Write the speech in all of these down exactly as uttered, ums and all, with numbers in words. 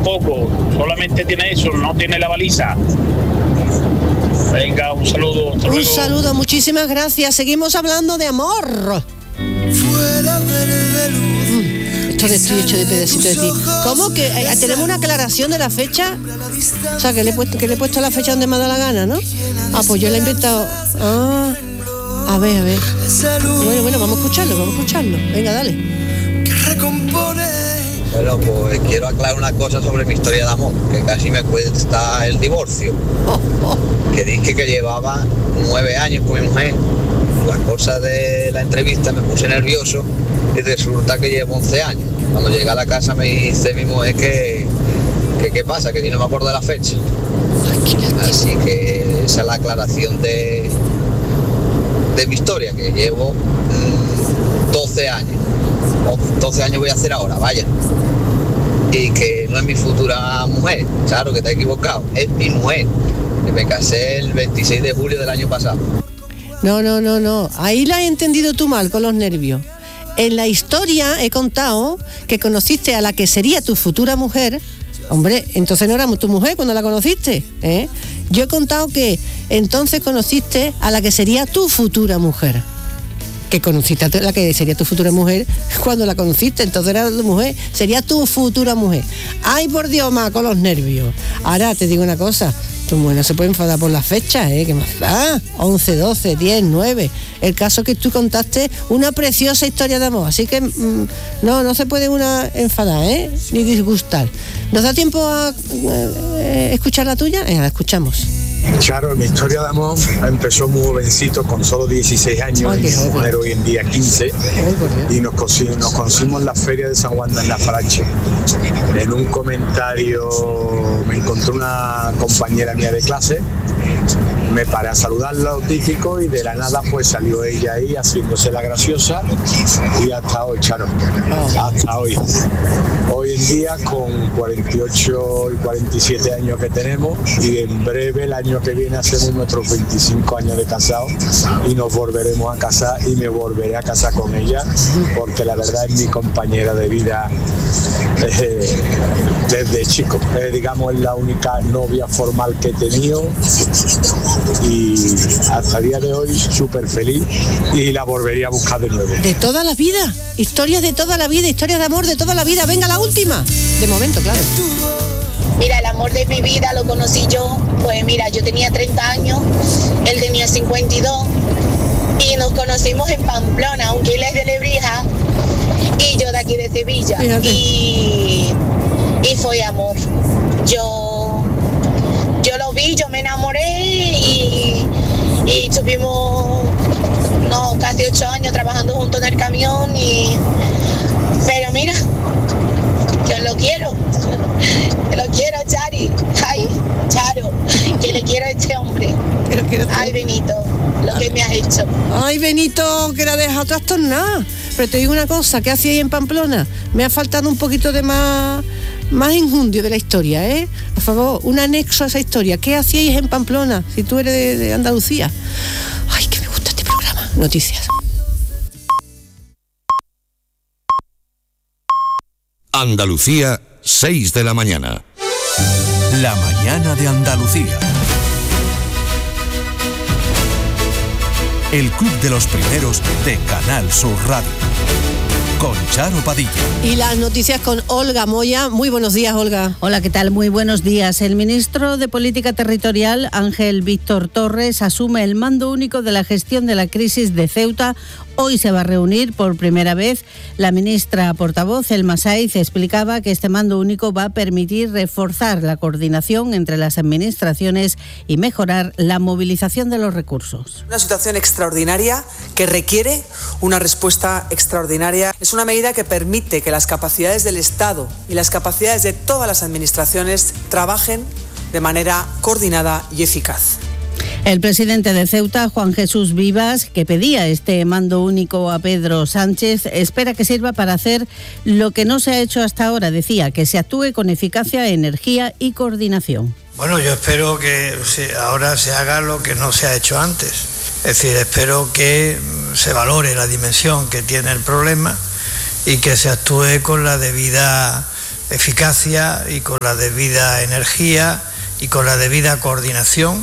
tampoco, solamente tiene eso, no tiene la baliza. Venga, un saludo. Hasta un luego. saludo, muchísimas gracias. Seguimos hablando de amor. Mm, esto de estoy hecho de pedacito de ti. ¿Cómo que eh, tenemos una aclaración de la fecha? O sea, que le he puesto, que le he puesto la fecha donde me ha dado la gana, ¿no? Ah, pues yo la he inventado. Ah, a ver, a ver. Bueno, bueno, vamos a escucharlo, vamos a escucharlo. Venga, dale. Bueno, pues quiero aclarar una cosa sobre mi historia de amor, que casi me cuesta el divorcio. Oh, oh. Que dije que llevaba nueve años con mi mujer. La cosa de la entrevista me puse nervioso y resulta que llevo once años. Cuando llegué a la casa me dice mi mujer que, que qué pasa, que yo no me acuerdo de la fecha. Así que esa es la aclaración de, de mi historia, que llevo mmm, doce años. doce años voy a hacer ahora, vaya. Y que no es mi futura mujer, claro que te has equivocado, es mi mujer, que me casé el veintiséis de julio del año pasado. No, no, no, no, ahí la he entendido tú mal con los nervios. En la historia he contado que conociste a la que sería tu futura mujer. Hombre, entonces no era tu mujer cuando la conociste, ¿eh? Yo he contado que entonces conociste a la que sería tu futura mujer. Que conociste a la que sería tu futura mujer cuando la conociste, entonces era tu mujer, sería tu futura mujer. Ay, por Dios, ma, con los nervios. Ahora te digo una cosa, tu mujer no se puede enfadar por las fechas, ¿eh? ¿Qué más da? once, doce, diez, nueve. El caso es que tú contaste una preciosa historia de amor, así que mmm, no, no se puede una enfadar, ¿eh? Ni disgustar. ¿Nos da tiempo a eh, escuchar la tuya? Eh, la escuchamos. Charo, mi historia de amor empezó muy jovencito, con solo dieciséis años, y mi mujer hoy en día quince, y nos conocimos, nos conocimos en la feria de San Juan de la Farache. En un comentario me encontró una compañera mía de clase, me paré a saludarla, lo típico, y de la nada pues salió ella ahí haciéndose la graciosa, y hasta hoy, Charo, hasta hoy. Hoy en día, con cuarenta y ocho y cuarenta y siete años que tenemos, y en breve el año que viene hacemos nuestros veinticinco años de casados y nos volveremos a casar, y me volveré a casar con ella, porque la verdad es mi compañera de vida eh, desde chico. Eh, digamos, es la única novia formal que he tenido, y hasta el día de hoy súper feliz, y la volvería a buscar de nuevo. De toda la vida, historias de toda la vida, historias de amor de toda la vida. Venga, la última. De momento, claro. Mira, el amor de mi vida lo conocí yo, pues mira, yo tenía treinta años, él tenía cincuenta y dos, y nos conocimos en Pamplona, aunque él es de Lebrija y yo de aquí de Sevilla. Y, y fue amor. Yo, yo lo vi, yo me enamoré, y, y estuvimos no, casi ocho años trabajando juntos en el camión, y pero mira, yo lo quiero, que lo quiero, Chari, ay, Charo, que le quiero a este hombre. Ay, Benito, lo que me has hecho. Ay, Benito, que la deja trastornada. Pero te digo una cosa, ¿qué hacía ahí en Pamplona? Me ha faltado un poquito de más, más enjundio de la historia, ¿eh? Por favor, un anexo a esa historia. ¿Qué hacíais en Pamplona, si tú eres de, de Andalucía? Ay, que me gusta este programa. Noticias. Andalucía, seis de la mañana. La mañana de Andalucía. El Club de los Primeros de Canal Sur Radio. Con Charo Padilla. Y las noticias con Olga Moya. Muy buenos días, Olga. Hola, ¿qué tal? Muy buenos días. El ministro de Política Territorial, Ángel Víctor Torres, asume el mando único de la gestión de la crisis de Ceuta. Hoy se va a reunir por primera vez. La ministra portavoz, Elma Saiz, explicaba que este mando único va a permitir reforzar la coordinación entre las administraciones y mejorar la movilización de los recursos. Una situación extraordinaria que requiere una respuesta extraordinaria. Es una medida que permite que las capacidades del Estado y las capacidades de todas las administraciones trabajen de manera coordinada y eficaz. El presidente de Ceuta, Juan Jesús Vivas, que pedía este mando único a Pedro Sánchez, espera que sirva para hacer lo que no se ha hecho hasta ahora. Decía que se actúe con eficacia, energía y coordinación. Bueno, yo espero que ahora se haga lo que no se ha hecho antes. Es decir, espero que se valore la dimensión que tiene el problema y que se actúe con la debida eficacia y con la debida energía y con la debida coordinación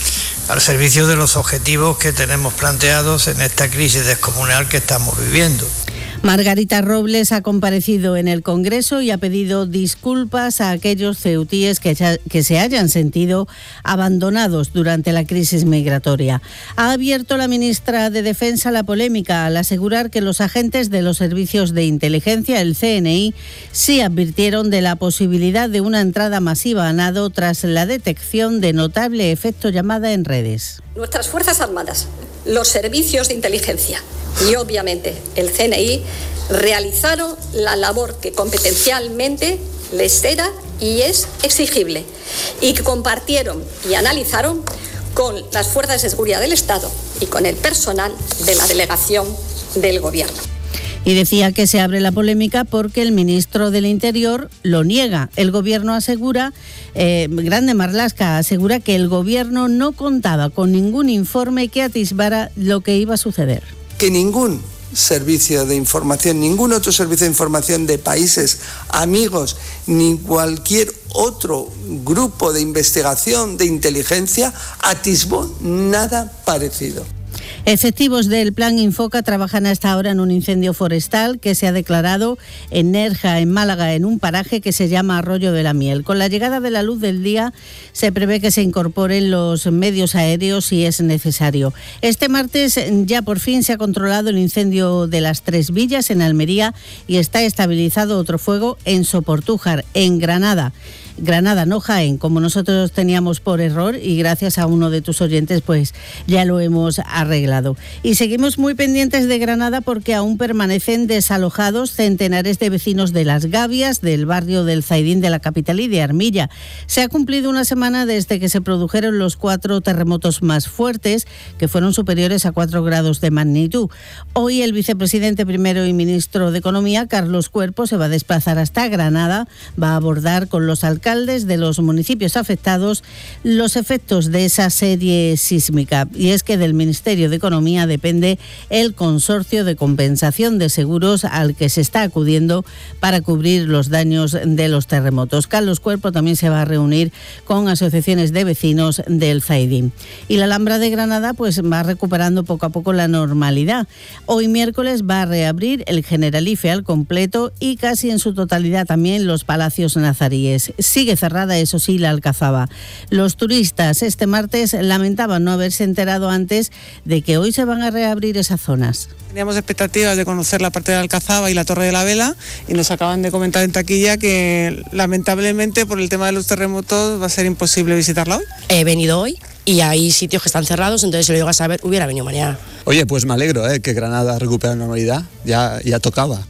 al servicio de los objetivos que tenemos planteados en esta crisis descomunal que estamos viviendo. Margarita Robles ha comparecido en el Congreso y ha pedido disculpas a aquellos ceutíes que, que se hayan sentido abandonados durante la crisis migratoria. Ha abierto la ministra de Defensa la polémica al asegurar que los agentes de los servicios de inteligencia, el C N I, sí advirtieron de la posibilidad de una entrada masiva a nado tras la detección de notable efecto llamada en redes. Nuestras Fuerzas Armadas, los servicios de inteligencia y obviamente el C N I realizaron la labor que competencialmente les era y es exigible y que compartieron y analizaron con las fuerzas de seguridad del Estado y con el personal de la delegación del Gobierno. Y decía que se abre la polémica porque el ministro del Interior lo niega. El Gobierno asegura, eh, Grande Marlaska asegura que el Gobierno no contaba con ningún informe que atisbara lo que iba a suceder. Que ningún servicio de información, ningún otro servicio de información de países amigos, ni cualquier otro grupo de investigación de inteligencia atisbó nada parecido. Efectivos del Plan Infoca trabajan hasta ahora en un incendio forestal que se ha declarado en Nerja, en Málaga, en un paraje que se llama Arroyo de la Miel. Con la llegada de la luz del día se prevé que se incorporen los medios aéreos si es necesario. Este martes ya por fin se ha controlado el incendio de las Tres Villas en Almería y está estabilizado otro fuego en Soportújar, en Granada. Granada, no Jaén, como nosotros teníamos por error y gracias a uno de tus oyentes pues ya lo hemos arreglado. Y seguimos muy pendientes de Granada porque aún permanecen desalojados centenares de vecinos de Las Gavias, del barrio del Zaidín de la capital y de Armilla. Se ha cumplido una semana desde que se produjeron los cuatro terremotos más fuertes, que fueron superiores a cuatro grados de magnitud. Hoy el vicepresidente primero y ministro de Economía, Carlos Cuerpo, se va a desplazar hasta Granada, va a abordar con los alcaldes alcaldes de los municipios afectados los efectos de esa serie sísmica. Y es que del Ministerio de Economía depende el consorcio de compensación de seguros al que se está acudiendo para cubrir los daños de los terremotos. Carlos Cuerpo también se va a reunir con asociaciones de vecinos del Zaidín. Y la Alhambra de Granada pues va recuperando poco a poco la normalidad. Hoy miércoles va a reabrir el Generalife al completo y casi en su totalidad también los palacios nazaríes. Sigue cerrada, eso sí, la Alcazaba. Los turistas este martes lamentaban no haberse enterado antes de que hoy se van a reabrir esas zonas. Teníamos expectativas de conocer la parte de la Alcazaba y la Torre de la Vela y nos acaban de comentar en taquilla que lamentablemente por el tema de los terremotos va a ser imposible visitarla hoy. He venido hoy y hay sitios que están cerrados, entonces si lo llegas a saber hubiera venido mañana. Oye, pues me alegro ¿eh? que Granada recupere la normalidad, ya, ya tocaba.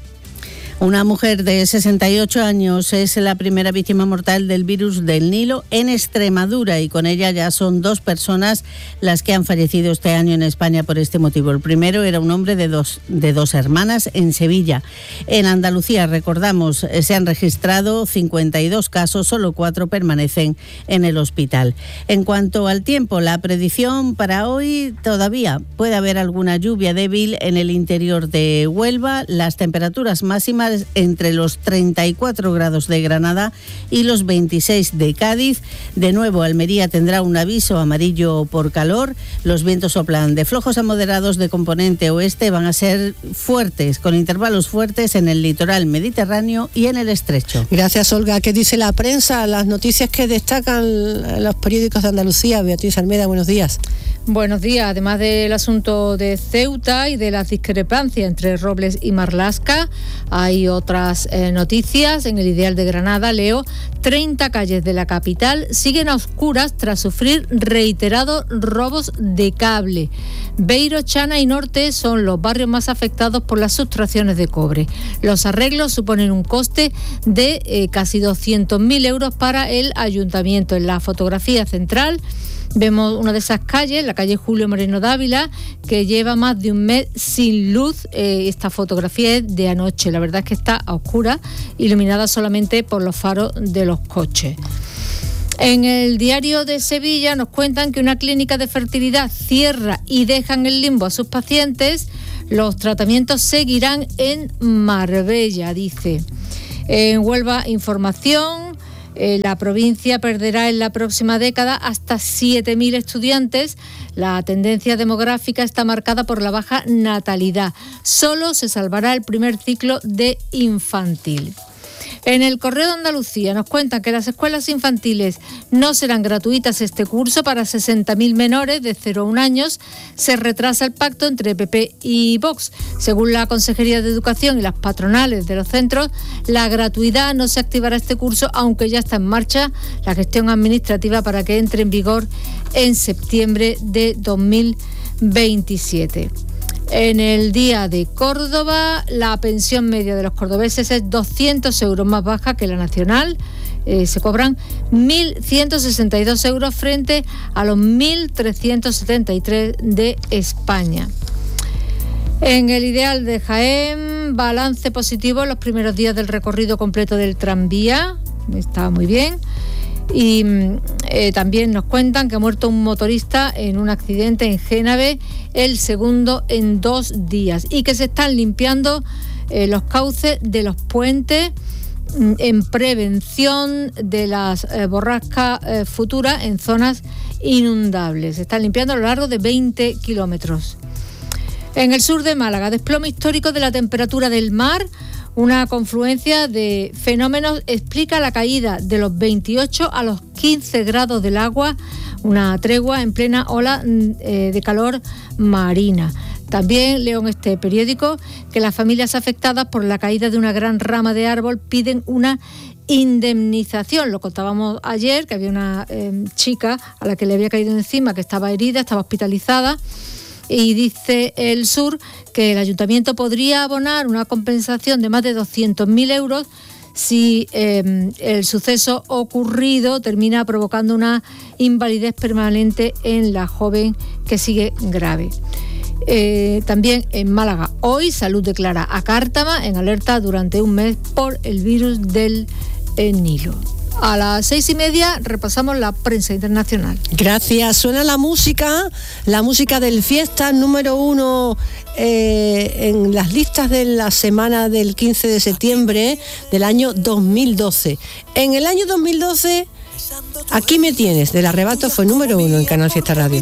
Una mujer de sesenta y ocho años es la primera víctima mortal del virus del Nilo en Extremadura y con ella ya son dos personas las que han fallecido este año en España por este motivo. El primero era un hombre de dos, de dos hermanas en Sevilla. En Andalucía, recordamos, se han registrado cincuenta y dos casos, solo cuatro permanecen en el hospital. En cuanto al tiempo, la predicción para hoy todavía puede haber alguna lluvia débil en el interior de Huelva. Las temperaturas máximas entre los treinta y cuatro grados de Granada y los veintiséis de Cádiz. De nuevo, Almería tendrá un aviso amarillo por calor. Los vientos soplan de flojos a moderados de componente oeste, van a ser fuertes, con intervalos fuertes en el litoral mediterráneo y en el estrecho. Gracias, Olga. ¿Qué dice la prensa? Las noticias que destacan los periódicos de Andalucía. Beatriz Almeida, buenos días. Buenos días. Además del asunto de Ceuta y de las discrepancias entre Robles y Marlaska, hay otras eh, noticias. En el Ideal de Granada leo: treinta calles de la capital siguen a oscuras tras sufrir reiterados robos de cable. Beiro, Chana y Norte son los barrios más afectados por las sustracciones de cobre. Los arreglos suponen un coste de eh, casi doscientos mil euros para el ayuntamiento. En la fotografía central vemos una de esas calles, la calle Julio Moreno Dávila, que lleva más de un mes sin luz. Eh, esta fotografía es de anoche. La verdad es que está a oscuras, iluminada solamente por los faros de los coches. En el Diario de Sevilla nos cuentan que una clínica de fertilidad cierra y deja en el limbo a sus pacientes. Los tratamientos seguirán en Marbella, dice. En Huelva, información. Eh, la provincia perderá en la próxima década hasta siete mil estudiantes. La tendencia demográfica está marcada por la baja natalidad. Solo se salvará el primer ciclo de infantil. En el Correo de Andalucía nos cuentan que las escuelas infantiles no serán gratuitas este curso para sesenta mil menores de cero a un años. Se retrasa el pacto entre P P y Vox. Según la Consejería de Educación y las patronales de los centros, la gratuidad no se activará este curso, aunque ya está en marcha la gestión administrativa para que entre en vigor en septiembre de dos mil veintisiete. En el Día de Córdoba, la pensión media de los cordobeses es doscientos euros más baja que la nacional. Eh, se cobran mil ciento sesenta y dos euros frente a los mil trescientos setenta y tres de España. En el Ideal de Jaén, balance positivo en los primeros días del recorrido completo del tranvía. Está muy bien. Y eh, también nos cuentan que ha muerto un motorista en un accidente en Génave, el segundo en dos días, y que se están limpiando eh, los cauces de los puentes mm, en prevención de las eh, borrascas eh, futuras en zonas inundables. Se están limpiando a lo largo de veinte kilómetros. En el sur de Málaga, desplome histórico de la temperatura del mar. Una confluencia de fenómenos explica la caída de los veintiocho a los quince grados del agua, una tregua en plena ola eh, de calor marina. También leo en este periódico que las familias afectadas por la caída de una gran rama de árbol piden una indemnización. Lo contábamos ayer, que había una eh, chica a la que le había caído encima, que estaba herida, estaba hospitalizada. Y dice El Sur que el ayuntamiento podría abonar una compensación de más de doscientos mil euros si eh, el suceso ocurrido termina provocando una invalidez permanente en la joven, que sigue grave. Eh, también en Málaga, hoy Salud declara a Cártama en alerta durante un mes por el virus del eh, Nilo. A las seis y media repasamos la prensa internacional. Gracias. Suena la música, la música del Fiesta número uno eh, en las listas de la semana del quince de septiembre del año dos mil doce. En el año dos mil doce, Aquí me tienes, del Arrebato, fue número uno en Canal Fiesta Radio.